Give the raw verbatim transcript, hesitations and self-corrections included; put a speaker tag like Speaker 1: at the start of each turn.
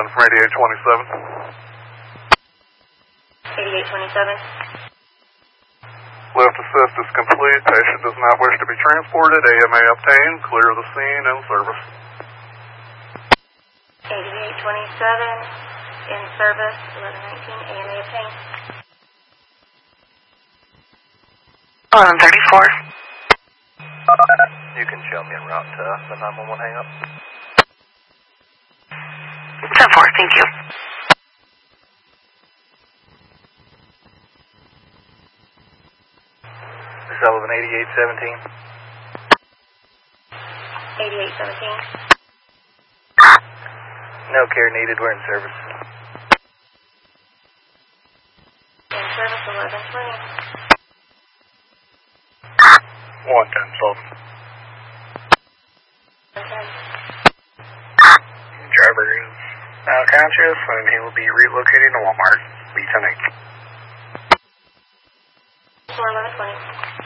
Speaker 1: in from eighty-eight twenty-seven.
Speaker 2: eighty-eight twenty-seven.
Speaker 1: Lift assist is complete. Patient does not wish to be transported. A M A obtained. Clear the scene and service.
Speaker 2: eighty-eight twenty-seven. In service. eleven nineteen. A M A obtained.
Speaker 3: eleven thirty-four.
Speaker 4: You can show me en route to the nine one one hang up.
Speaker 3: ten four, thank you.
Speaker 4: Sullivan eighty-eight seventeen.
Speaker 2: eighty-eight seventeen.
Speaker 4: No care needed, we're in service.
Speaker 2: In service. eleven twenty.
Speaker 1: one ten Sullivan. Driver is uh, conscious and he will be relocating to Walmart. B ten eight.
Speaker 2: four eleven twenty.